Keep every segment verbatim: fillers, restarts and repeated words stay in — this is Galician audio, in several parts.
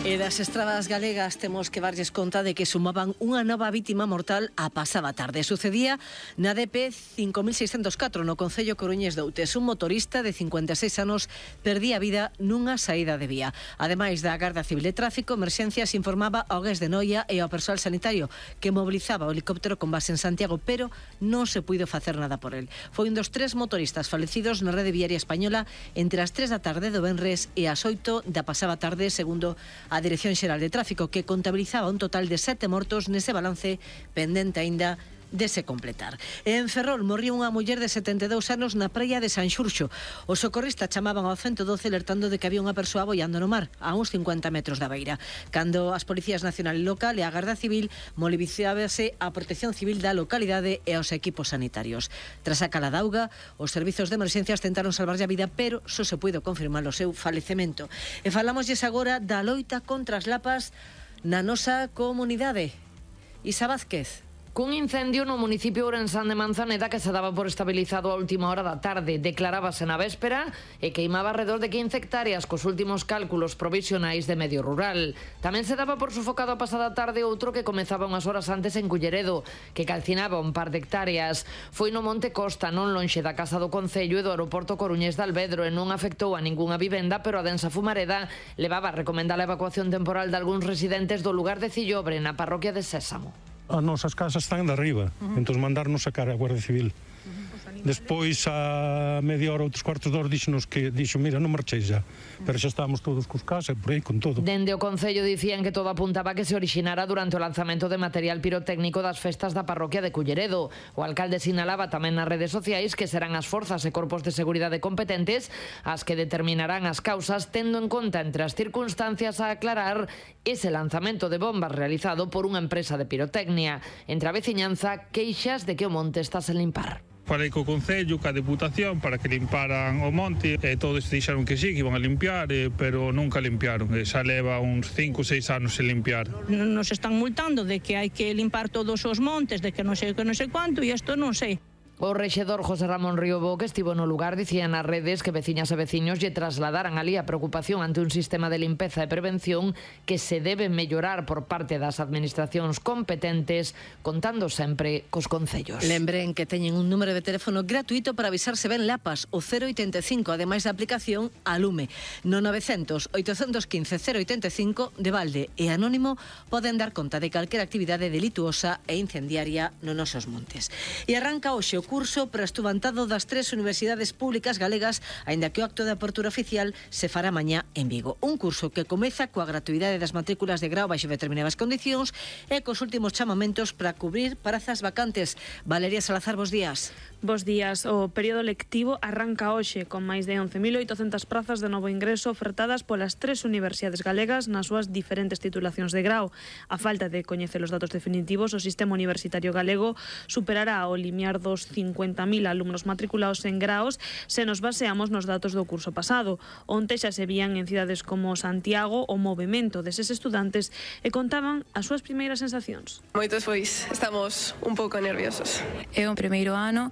E das estradas galegas temos que darlles conta de que sumaban unha nova vítima mortal a pasada tarde. Sucedía na D P cinco mil seiscentos catro no concello Coruñés de Outes. Un motorista de cincuenta e seis anos perdía a vida nunha saída de vía. Ademais da Garda Civil de Tráfico, Emerxencias informaba ao Gués de Noia e ao persoal sanitario que mobilizaba o helicóptero con base en Santiago, pero non se puido facer nada por el. Foi un dos tres motoristas falecidos na rede viaria española entre as tres da tarde do venres e as oito da pasada tarde, segundo a Dirección Xeral de Tráfico, que contabilizaba un total de sete mortos nese balance pendente aínda de se completar. En Ferrol morriu unha muller de setenta e dous anos na praia de San Xurxo. Os socorristas chamaban ao ciento doce alertando de que había unha persoa boiando no mar a uns cincuenta metros da beira. Cando as policías nacional e local e a Garda Civil mobilizábase a Protección Civil da localidade e aos equipos sanitarios. Tras a cala da auga, os servizos de emerxencias tentaron salvarlle a vida, pero só se puido confirmar o seu falecemento. E falámoslles agora da loita contra as lapas na nosa comunidade. Isa Vázquez. Cun incendio no municipio ourensán de Manzaneda que se daba por estabilizado a última hora da tarde, declarábase na véspera e queimaba alrededor de quince hectáreas cos últimos cálculos provisionais de medio rural. Tamén se daba por sufocado a pasada tarde outro que comezaba unhas horas antes en Culleredo, que calcinaba un par de hectáreas. Foi no Monte Costa, non lonxe da Casa do Concello e do aeroporto Coruñés de Alvedro, e non afectou a ningunha vivenda, pero a densa fumareda levaba a recomendar a evacuación temporal de algúns residentes do lugar de Cillobre, na parroquia de Sésamo. As nosas casas están de arriba, uh -huh. entón mandarnos sacar a Guardia Civil. Uh -huh. Despois, a media hora ou tres cuartos de hora, díxonos que, dixo, mira, non marcheis já. Pero xa estábamos todos cos casas, por aí, con todo. Dende o Concello dicían que todo apuntaba que se orixinara durante o lanzamento de material pirotécnico das festas da parroquia de Culleredo. O alcalde sinalaba tamén nas redes sociais que serán as forzas e corpos de seguridade competentes as que determinarán as causas, tendo en conta entre as circunstancias a aclarar ese lanzamento de bombas realizado por unha empresa de pirotecnia. Entre a veciñanza, queixas de que o monte está sen limpar. Falei co Concello, ca Deputación, para que limparan o monte, e todos dixeron que sí, que iban a limpiar, eh, pero nunca limpiaron, e xa leva uns cinco ou seis anos sen limpiar. Nos están multando de que hai que limpar todos os montes, de que non sei que non sei cuánto, e isto non sei. O rexedor José Ramón Riobó, que estivo no lugar, dicía nas redes que veciñas e veciños lle trasladaran ali a preocupación ante un sistema de limpeza e prevención que se debe mellorar por parte das administracións competentes, contando sempre cos concellos. Lembren que teñen un número de teléfono gratuito para avisarse ben lapas, o cero oitenta e cinco, ademais da aplicación Alume. No novecientos, oitocentos quince, cero oitenta e cinco, de balde e anónimo, poden dar conta de calquera actividade delituosa e incendiaria nos nosos montes. E arranca hoxe o curso para estudantado das tres universidades públicas galegas, aínda que o acto de apertura oficial se fará mañá en Vigo. Un curso que comeza coa gratuidade das matrículas de grau baixo determinadas condicións e cos últimos chamamentos para cubrir prazas vacantes. Valeria Salazar, bos días. Bos días. O período lectivo arranca hoxe con máis de once mil oitocentas prazas de novo ingreso ofertadas polas tres universidades galegas nas súas diferentes titulacións de grau. A falta de coñecer os datos definitivos, o sistema universitario galego superará o limiar dos cincuenta mil alumnos matriculados en graos se nos baseamos nos datos do curso pasado. Onte xa se vían en cidades como Santiago o movimento deses estudantes e contaban as súas primeiras sensacións. Moitos, pois, estamos un pouco nerviosos. É o primeiro ano,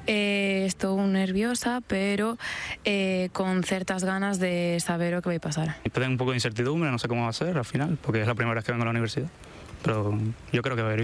eh, estou nerviosa, pero eh, con certas ganas de saber o que vai pasar. Tengo un pouco de incertidumbre, non sei como va a ser al final, porque é a primeira vez que vengo a la universidad, pero yo creo que va a ir bien.